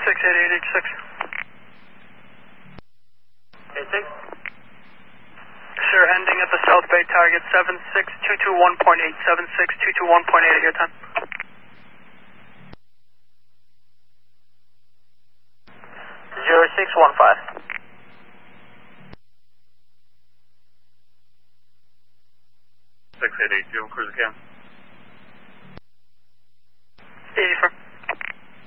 68886. 86. Sir, ending at the South Bay target 76221.8, 76221.8 at your time. 0615. 6882, cruiser cam. 80 firm.